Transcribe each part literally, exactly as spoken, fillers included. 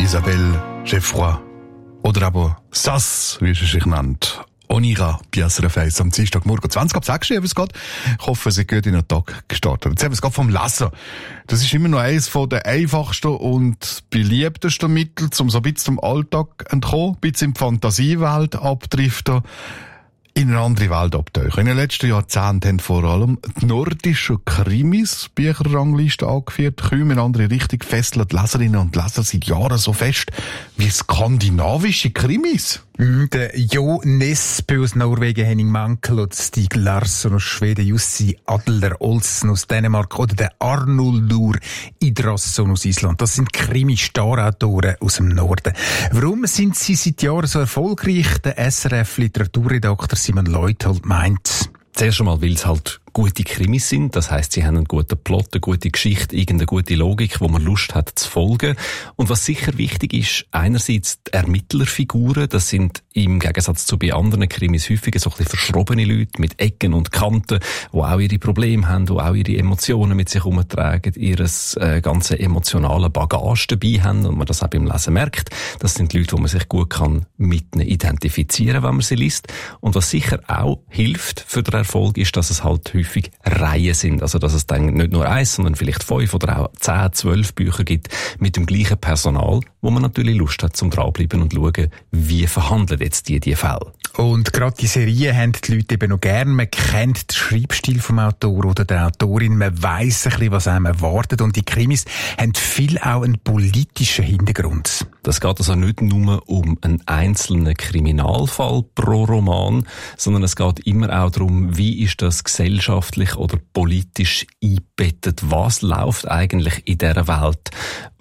Isabelle Geoffroy. Oder aber Sass, wie sie sich nennt. Onira Biasserface am Dienstagmorgen zwanzig ab sechs, wie es geht. Ich hoffe, Sie gut in den Tag gestartet. Jetzt haben wir es gerade vom Lesen. Das ist immer noch eines von der einfachsten und beliebtesten Mittel, um so ein bisschen zum Alltag zu entkommen, ein bisschen in die Fantasiewelt abdriften, in eine andere Welt abtauchen. In den letzten Jahrzehnten haben vor allem die nordischen Krimis Bücherrangliste angeführt. Kaum in eine andere Richtung fesseln die Leserinnen und Leser seit Jahren so fest wie skandinavische Krimis. Der Jo Nesbø aus Norwegen, Henning Mankell und Stig Larsson aus Schweden, Jussi Adler Olsen aus Dänemark oder der Arnuldur Idrasson aus Island. Das sind Krimi-Starautoren aus dem Norden. Warum sind sie seit Jahren so erfolgreich? Der S R F-Literaturredakteur Simon Leuthold meint: Zuerst einmal, weil es halt gute Krimis sind. Das heisst, sie haben einen guten Plot, eine gute Geschichte, irgendeine gute Logik, wo man Lust hat zu folgen. Und was sicher wichtig ist, einerseits die Ermittlerfiguren. Das sind im Gegensatz zu bei anderen Krimis häufig so ein bisschen verschrobene Leute mit Ecken und Kanten, die auch ihre Probleme haben, die auch ihre Emotionen mit sich herumtragen, ihres äh, ganze emotionale Bagage dabei haben und man das auch beim Lesen merkt. Das sind Leute, die man sich gut kann mit ihnen identifizieren, wenn man sie liest. Und was sicher auch hilft für den Erfolg, ist, dass es halt häufig Reihen sind. Also, dass es dann nicht nur eins, sondern vielleicht fünf oder auch zehn, zwölf Bücher gibt mit dem gleichen Personal, wo man natürlich Lust hat zum dranbleiben und schauen, wie verhandeln jetzt die, die Fälle. Und gerade die Serien haben die Leute eben noch gern. Man kennt den Schreibstil vom Autor oder der Autorin. Man weiss ein bisschen, was einem erwartet. Und die Krimis haben viel auch einen politischen Hintergrund. Das geht also nicht nur um einen einzelnen Kriminalfall pro Roman, sondern es geht immer auch darum, wie ist das gesellschaftlich oder politisch eingebettet? Was läuft eigentlich in dieser Welt,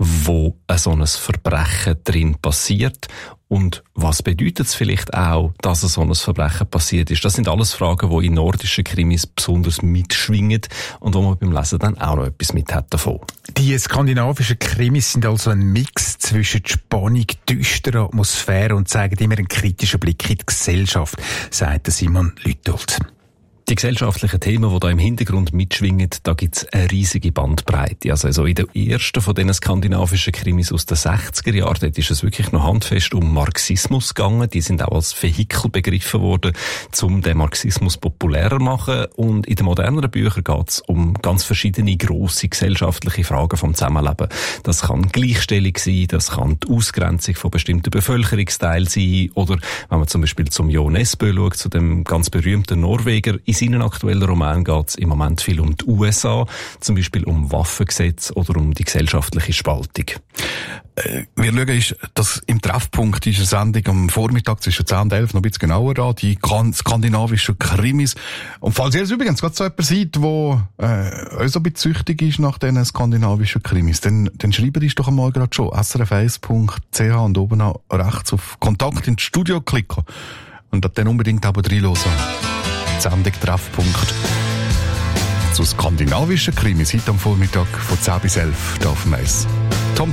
wo so ein Verbrechen drin passiert? Und was bedeutet es vielleicht auch, dass so ein Verbrechen passiert ist? Das sind alles Fragen, die in nordischen Krimis besonders mitschwingen und wo man beim Lesen dann auch noch etwas mit hat davon. Die skandinavischen Krimis sind also ein Mix zwischen Spannung, düsterer Atmosphäre und zeigen immer einen kritischen Blick in die Gesellschaft, sagt Simon Leuthold. Die gesellschaftlichen Themen, die da im Hintergrund mitschwingen, da gibt's eine riesige Bandbreite. Also, also in der ersten von diesen skandinavischen Krimis aus den sechziger Jahren, dort ist es wirklich noch handfest um Marxismus gegangen. Die sind auch als Vehikel begriffen worden, um den Marxismus populärer zu machen. Und in den moderneren Büchern geht's um ganz verschiedene grosse gesellschaftliche Fragen vom Zusammenleben. Das kann Gleichstellung sein, das kann die Ausgrenzung von bestimmten Bevölkerungsteilen sein, oder wenn man zum Beispiel zum Jo Nesbø schaut, zu dem ganz berühmten Norweger. In seinen aktuellen Roman geht es im Moment viel um die U S A, zum Beispiel um Waffengesetze oder um die gesellschaftliche Spaltung. Äh, wir schauen ist, dass im Treffpunkt dieser Sendung am Vormittag zwischen zehn und elf noch ein bisschen genauer an, die skandinavischen Krimis. Und falls ihr es übrigens gerade so jemand seid, der äh, auch so ein bisschen süchtig ist nach diesen skandinavischen Krimis, dann, dann schreibt ihr doch einmal gerade schon s r f eins punkt c h und oben rechts auf Kontakt ins Studio klicken und dann unbedingt aber reinhören. Sendung Treffpunkt zu skandinavischen Krimis heute am Vormittag von zehn bis elf hier auf dem Eis.